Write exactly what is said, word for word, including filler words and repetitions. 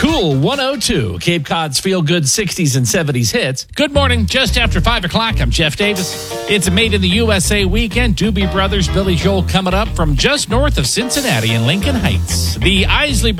Cool one oh two, Cape Cod's feel-good sixties and seventies hits. Good morning, just after five o'clock. I'm Jeff Davis. It's a Made in the U S A weekend. Doobie Brothers, Billy Joel coming up from just north of Cincinnati in Lincoln Heights. The Isley